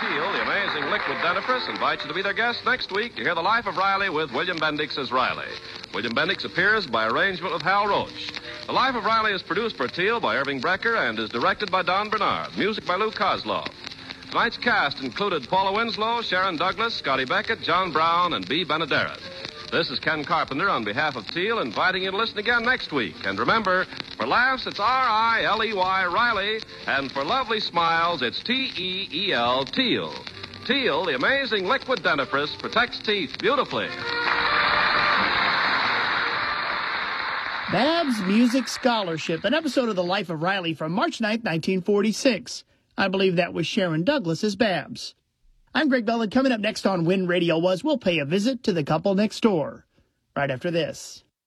Teal, the amazing liquid dentifrice, invites you to be their guest next week to hear The Life of Riley with William Bendix as Riley. William Bendix appears by arrangement with Hal Roach. The Life of Riley is produced for Teal by Irving Brecker and is directed by Don Bernard. Music by Lou Kozlov. Tonight's cast included Paula Winslow, Sharon Douglas, Scotty Beckett, John Brown, and Bea Benaderet. This is Ken Carpenter on behalf of Teal, inviting you to listen again next week. And remember, for laughs, it's R-I-L-E-Y, Riley, and for lovely smiles, it's T-E-E-L, Teal. Teal, the amazing liquid dentifrice, protects teeth beautifully. Babs Music Scholarship, an episode of The Life of Riley from March 9th, 1946. I believe that was Sharon Douglas as Babs. I'm Greg Bell, and coming up next on When Radio Was, we'll pay a visit to the couple next door. Right after this.